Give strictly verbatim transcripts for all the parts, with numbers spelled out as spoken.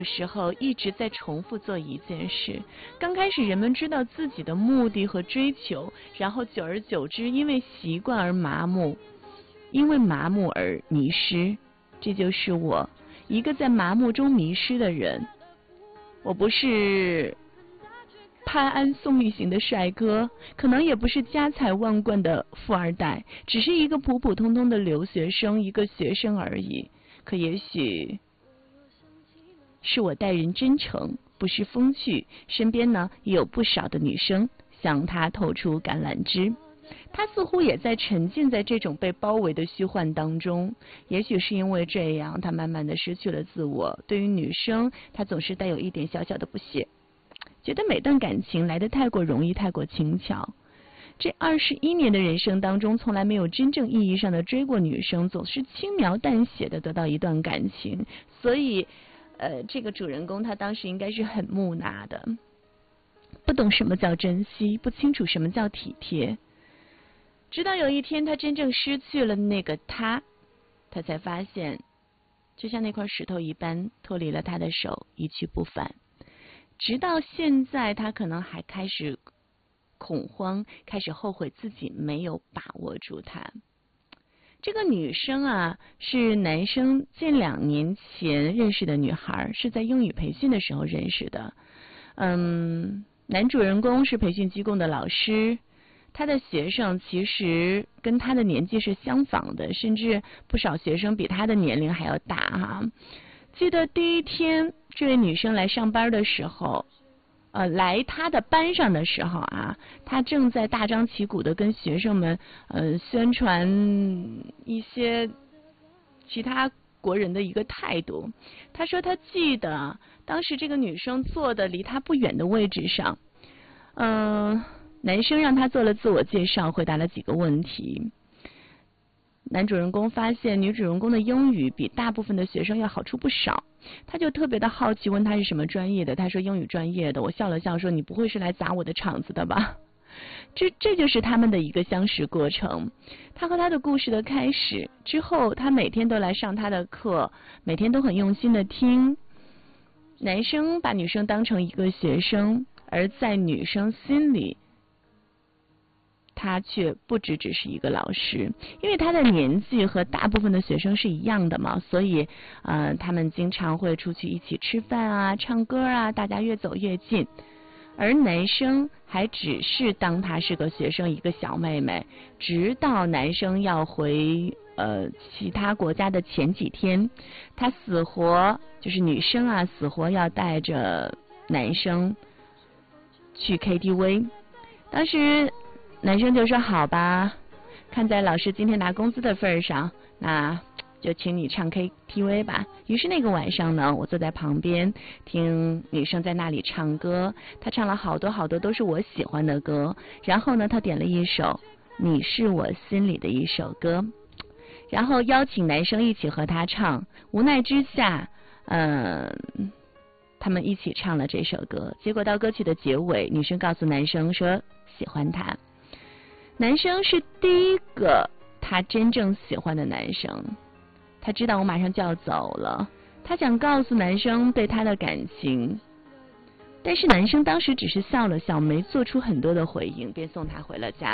时候一直在重复做一件事。刚开始人们知道自己的目的和追求，然后久而久之因为习惯而麻木，因为麻木而迷失。这就是我，一个在麻木中迷失的人。我不是潘安宋玉型的帅哥，可能也不是家财万贯的富二代，只是一个普普通通的留学生，一个学生而已。可也许是我待人真诚，不失风趣，身边呢也有不少的女生向他透出橄榄枝。他似乎也在沉浸在这种被包围的虚幻当中，也许是因为这样，他慢慢的失去了自我。对于女生，他总是带有一点小小的不屑，觉得每段感情来得太过容易，太过轻巧。这二十一年的人生当中，从来没有真正意义上的追过女生，总是轻描淡写的得到一段感情，所以呃，这个主人公他当时应该是很木讷的，不懂什么叫珍惜，不清楚什么叫体贴。直到有一天他真正失去了那个他，他才发现就像那块石头一般脱离了他的手，一去不返。直到现在他可能还开始恐慌，开始后悔自己没有把握住他。这个女生啊，是男生近两年前认识的女孩，是在英语培训的时候认识的。嗯，男主人公是培训机构的老师，他的学生其实跟他的年纪是相仿的，甚至不少学生比他的年龄还要大哈。记得第一天这位女生来上班的时候，呃，来他的班上的时候啊，他正在大张旗鼓的跟学生们呃宣传一些其他国人的一个态度。他说他记得当时这个女生坐的离他不远的位置上，嗯、呃，男生让他做了自我介绍，回答了几个问题。男主人公发现女主人公的英语比大部分的学生要好出不少，他就特别的好奇，问他是什么专业的。他说英语专业的。我笑了笑说，你不会是来砸我的场子的吧？这这就是他们的一个相识过程，他和他的故事的开始。之后他每天都来上他的课，每天都很用心的听。男生把女生当成一个学生，而在女生心里他却不只只是一个老师，因为他的年纪和大部分的学生是一样的嘛，所以呃，他们经常会出去一起吃饭啊、唱歌啊，大家越走越近。而男生还只是当他是个学生，一个小妹妹，直到男生要回呃其他国家的前几天，他死活就是女生啊，死活要带着男生去 K T V。 当时男生就说好吧，看在老师今天拿工资的份上，那就请你唱 K T V 吧。于是那个晚上呢，我坐在旁边听女生在那里唱歌，她唱了好多好多都是我喜欢的歌，然后呢她点了一首你是我心里的一首歌，然后邀请男生一起和她唱。无奈之下嗯、呃，他们一起唱了这首歌。结果到歌曲的结尾，女生告诉男生说喜欢他。男生是第一个他真正喜欢的男生，他知道我马上就要走了，他想告诉男生对他的感情，但是男生当时只是笑了笑，没做出很多的回应，便送他回了家。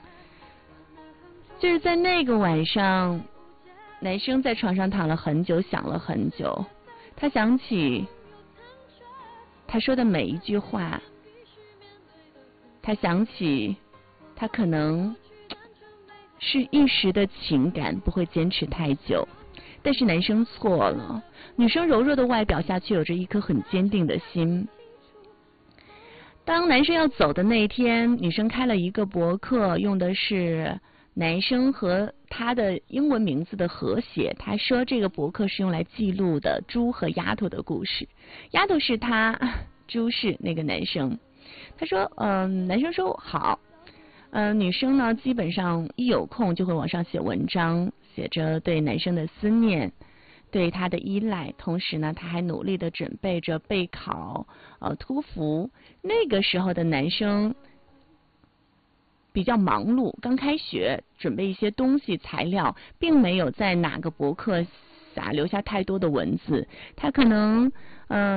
就是在那个晚上，男生在床上躺了很久，想了很久，他想起他说的每一句话，他想起他可能是一时的情感，不会坚持太久。但是男生错了，女生柔弱的外表下却有着一颗很坚定的心。当男生要走的那一天，女生开了一个博客，用的是男生和他的英文名字的合写。他说这个博客是用来记录的猪和丫头的故事，丫头是他，猪是那个男生。他说嗯、呃，男生说好。呃，女生呢，基本上一有空就会往上写文章，写着对男生的思念，对他的依赖，同时呢，他还努力的准备着备考呃托福。那个时候的男生比较忙碌，刚开学，准备一些东西材料，并没有在哪个博客杂，留下太多的文字，他可能嗯。呃